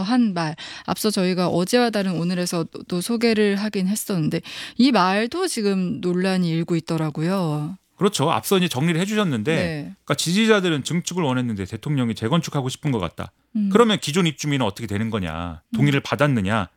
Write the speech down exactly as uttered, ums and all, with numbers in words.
한 말, 앞서 저희가 어제와 다른 오늘에서도 소개를 하긴 했었는데 이 말도 지금 논란이 일고 있더라고요. 그렇죠. 앞서 이제 정리를 해주셨는데, 네. 그러니까 지지자들은 증축을 원했는데 대통령이 재건축하고 싶은 것 같다. 음. 그러면 기존 입주민은 어떻게 되는 거냐? 동의를 받았느냐?